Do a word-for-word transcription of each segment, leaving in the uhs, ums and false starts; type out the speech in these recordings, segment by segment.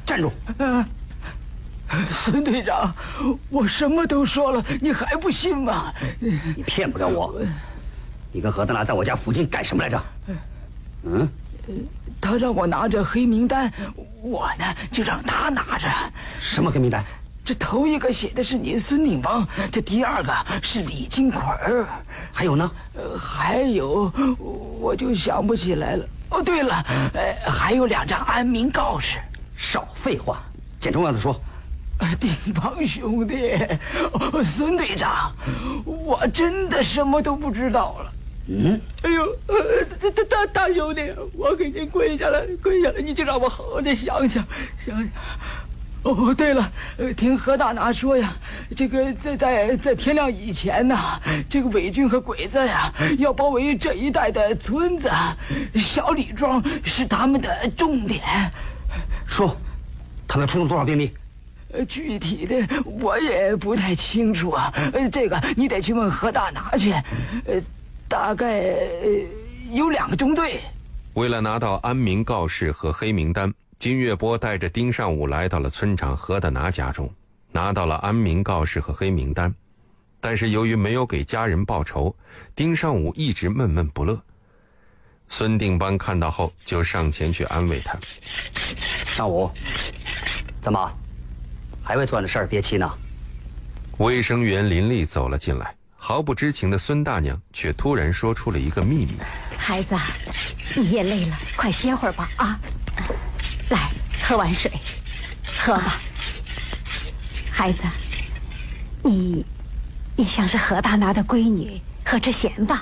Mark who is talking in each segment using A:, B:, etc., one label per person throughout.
A: 站住！
B: 呃，孙队长，我什么都说了，你还不信吗？
A: 你骗不了我。你跟何大拿在我家附近干什么来着？嗯，
B: 他让我拿着黑名单，我呢就让他拿着。
A: 什么黑名单？
B: 这头一个写的是你孙定邦，这第二个是李金奎儿，
A: 还有呢？
B: 呃，还有，我就想不起来了。哦，对了，呃，还有两张安民告示。
A: 少废话，捡重要的说。
B: 定邦兄弟，哦，孙队长，我真的什么都不知道了。
A: 嗯，
B: 哎呦，大大大大兄弟，我给您跪下了，跪下了，你就让我好好的想想，想想。哦，对了，呃，听何大拿说呀，这个在在在天亮以前呢，这个伪军和鬼子呀要包围这一带的村子，小李庄是他们的重点。
A: 说，他们出动多少兵力？
B: 呃，具体的我也不太清楚啊，呃，这个你得去问何大拿去。呃，大概、呃、有两个中队。
C: 为了拿到安民告示和黑名单，金岳波带着丁尚武来到了村长何大拿家中，拿到了安民告示和黑名单。但是由于没有给家人报仇，丁尚武一直闷闷不乐。孙定邦看到后就上前去安慰他。
A: 尚武，怎么还为昨晚的事儿憋气呢？
C: 卫生员林丽走了进来，毫不知情的孙大娘却突然说出了一个秘密。
D: 孩子，你也累了，快歇会儿吧啊！来，喝碗水，喝吧。孩子，你你像是何大拿的闺女何志贤吧？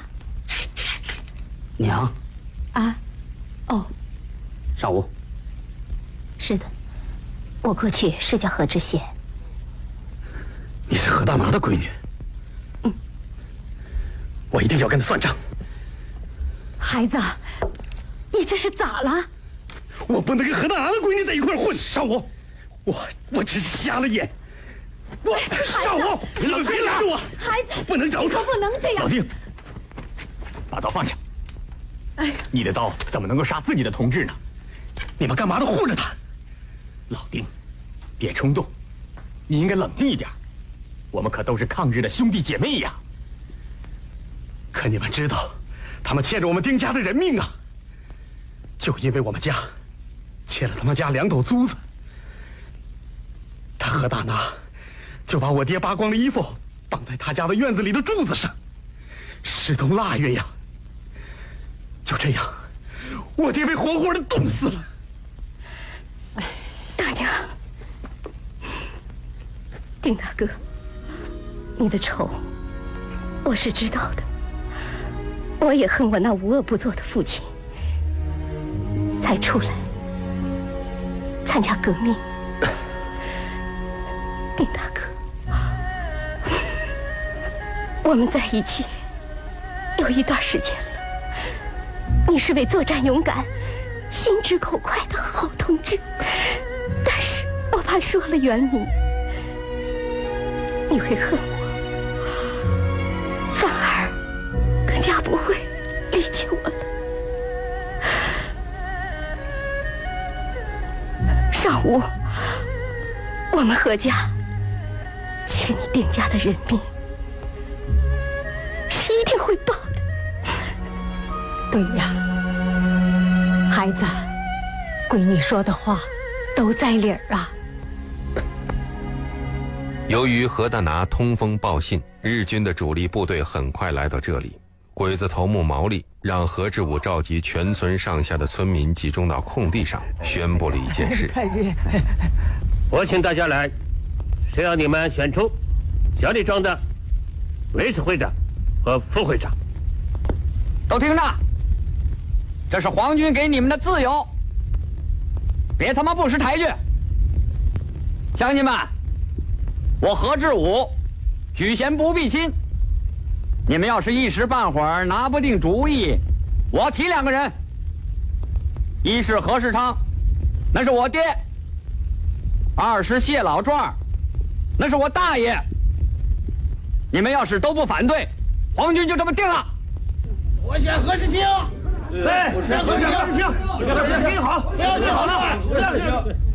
A: 娘。
D: 啊？哦。
A: 尚武。
D: 是的，我过去是叫何志贤。
E: 你是何大拿的闺女？
D: 嗯。
E: 我一定要跟他算账。
D: 孩子，你这是咋了？
E: 我不能跟何大拿的闺女在一块混。尚武，我我只是瞎了眼。我尚武，你们别拦着我！
D: 孩子，
E: 不能找他，
D: 可不能这样。
E: 老丁，把刀放下。
D: 哎呀，
E: 你的刀怎么能够杀自己的同志呢？你们干嘛都护着他？老丁，别冲动，你应该冷静一点。我们可都是抗日的兄弟姐妹呀。可你们知道，他们欠着我们丁家的人命啊！就因为我们家欠了他们家两斗租子，他何大拿就把我爹扒光了衣服绑在他家的院子里的柱子上。十冬腊月呀，就这样，我爹被活活的冻死了。
D: 大娘，丁大哥，你的仇我是知道的，我也恨我那无恶不作的父亲，才出来参加革命。丁大哥，我们在一起有一段时间了，你是位作战勇敢、心直口快的好同志，但是我怕说了原名，你会恨我，反而更加不会理解我了。上午，我们何家欠你丁家的人命，是一定会报的。
F: 对呀，孩子，闺女说的话都在理儿啊。
C: 由于何大拿通风报信，日军的主力部队很快来到这里。鬼子头目毛利让何志武召集全村上下的村民集中到空地上，宣布了一件事。
G: 我请大家来，是要你们选出小李庄的维持会长和副会长。
H: 都听着，这是皇军给你们的自由，别他妈不识抬举。乡亲们，我何志武举贤不避亲，你们要是一时半会儿拿不定主意，我提两个人，一是何世昌，那是我爹；二是谢老壮，那是我大爷。你们要是都不反对，皇军就这么定了。
I: 我选何世清。对，我选何世清。何世清好，不要选好了。